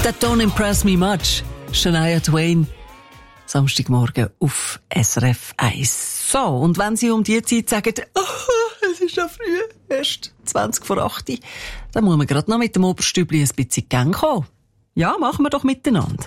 That don't impress me much. Shania Twain. Samstagmorgen auf SRF 1. So, und wenn Sie um die Zeit sagen, es ist ja früh, erst 20 vor 8, dann muss man gerade noch mit dem Oberstübli ein bisschen in Gang kommen. Ja, machen wir doch miteinander.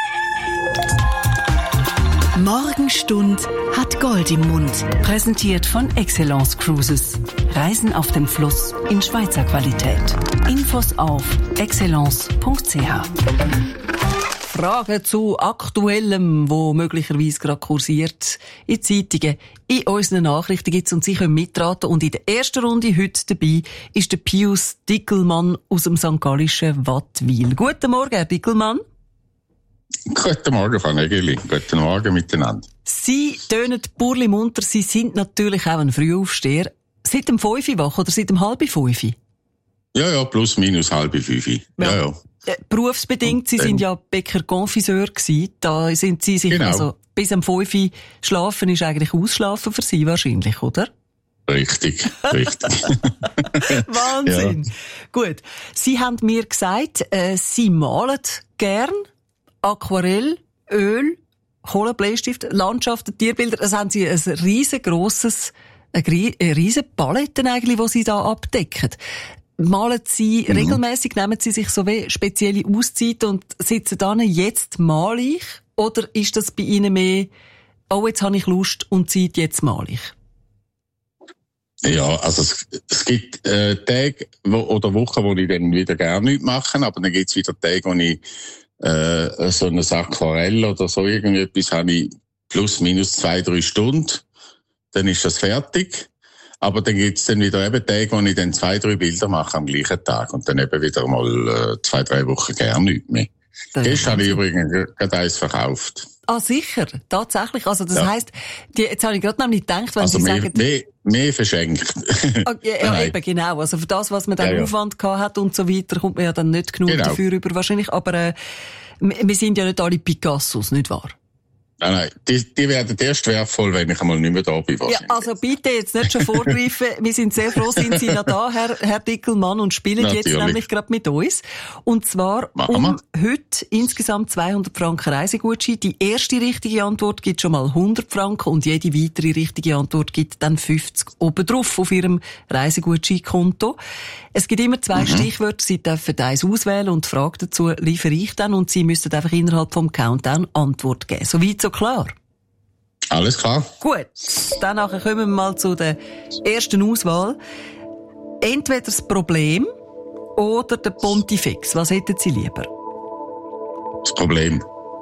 Morgenstund hat Gold im Mund. Präsentiert von Excellence Cruises. Reisen auf dem Fluss in Schweizer Qualität. Infos auf excellence.ch. Fragen zu Aktuellem, wo möglicherweise gerade kursiert, in Zeitungen, in unseren Nachrichten gibt's und Sie können mitraten. Und in der ersten Runde heute dabei ist der Pius Dickelmann aus dem St. Gallischen Wattwil. Guten Morgen, Herr Dickelmann. Guten Morgen, Frau Nägeli. Guten Morgen miteinander. Sie tönen burli munter. Sie sind natürlich auch ein Frühaufsteher. Seit dem 5 Uhr wach oder seit dem 4:30? Ja, plus minus 4:30. Ja. Berufsbedingt, Sie sind ja Bäcker-Konfiseur gewesen. Da sind Sie sich, also bis am 5 Uhr schlafen ist eigentlich Ausschlafen für Sie wahrscheinlich, oder? Richtig. Wahnsinn. Ja. Gut. Sie haben mir gesagt, Sie malen gern Aquarell, Öl, Kohlenbleistift, Landschaften, Tierbilder. Das haben Sie ein riesengroßes, eine riesen Palette eigentlich, die Sie da abdecken. Malen Sie regelmäßig, nehmen Sie sich so wie spezielle Auszeiten und sitzen dann, jetzt male ich? Oder ist das bei Ihnen mehr, jetzt habe ich Lust und Zeit, jetzt male ich? Ja, also es gibt Tage oder Wochen, wo ich dann wieder gerne nichts mache, aber dann gibt es wieder Tage, wo ich so ein Aquarell oder so irgendetwas habe ich plus minus 2-3 Stunden, dann ist das fertig. Aber dann gibt's dann wieder eben Tage, wo ich dann 2-3 Bilder mache am gleichen Tag und dann eben wieder mal 2-3 Wochen gerne nichts mehr. Gestern habe ich übrigens gerade eins verkauft. Ah, sicher, tatsächlich. Also das heisst, jetzt habe ich gerade nämlich gedacht, wenn also Sie sagen... mehr verschenkt. Ja, eben, genau. Also für das, was man dann Aufwand gehabt hat und so weiter, kommt man ja dann nicht genug dafür über wahrscheinlich. Aber wir sind ja nicht alle Picassos, nicht wahr? Nein, die werden erst wertvoll, wenn ich einmal nicht mehr da bin. Ja, also bitte jetzt nicht schon vorgreifen. Wir sind sehr froh, sind Sie noch da, Herr Dickelmann, und spielen Natürlich. Jetzt nämlich gerade mit uns. Und zwar heute insgesamt 200 Franken Reisegutschein. Die erste richtige Antwort gibt schon mal 100 Franken und jede weitere richtige Antwort gibt dann 50 obendrauf auf Ihrem Reisegutscheinkonto. Es gibt immer 2 Stichwörter. Sie dürfen eins auswählen und die Frage dazu liefere ich dann und Sie müssen einfach innerhalb vom Countdown Antwort geben. Soweit so klar? Alles klar. Gut, dann kommen wir mal zu der ersten Auswahl. Entweder das Problem oder der Pontifex. Was hätten Sie lieber? Das Problem.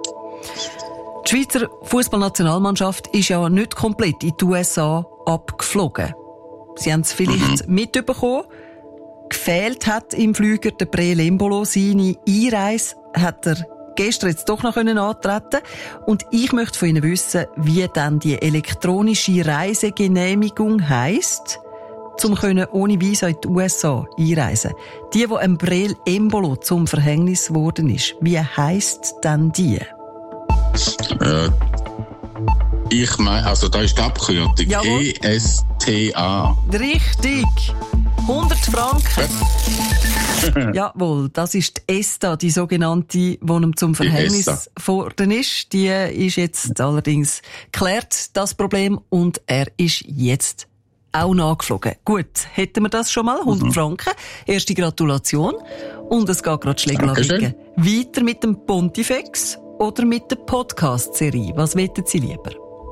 Die Schweizer Fußballnationalmannschaft ist ja nicht komplett in die USA abgeflogen. Sie haben es vielleicht mitbekommen. Gefehlt hat im Flüger der Breel Embolo. Seine Einreise hat er gestern jetzt doch noch antreten. Und ich möchte von Ihnen wissen, wie dann die elektronische Reisegenehmigung heisst, um ohne Visa in die USA einreisen. Die einem Breel Embolo zum Verhängnis geworden ist. Wie heisst denn die? Ich meine, also da ist die Abkürzung. Jawohl. ESTA. Richtig. 100 Franken. Jawohl, das ist die ESTA, die sogenannte, die ihm zum Verhängnis geworden ist. Die ist jetzt allerdings geklärt, das Problem, und er ist jetzt auch nachgeflogen. Gut, hätten wir das schon mal? 100 Franken. Erste Gratulation. Und es geht gerade Schlägerlaviken. Weiter mit dem Pontifex oder mit der Podcast-Serie? Was wettet Sie lieber?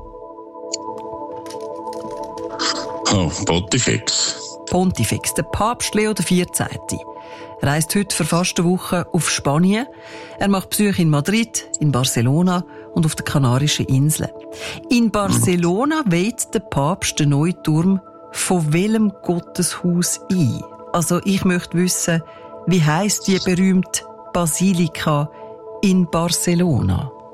Pontifex. Pontifex, der Papst Leo XIV. Reist heute für fast eine Woche auf Spanien. Er macht Besuche in Madrid, in Barcelona und auf den Kanarischen Inseln. In Barcelona weiht der Papst den neuen Turm von welchem Gotteshaus ein? Also ich möchte wissen, wie heisst die berühmte Basilika in Barcelona?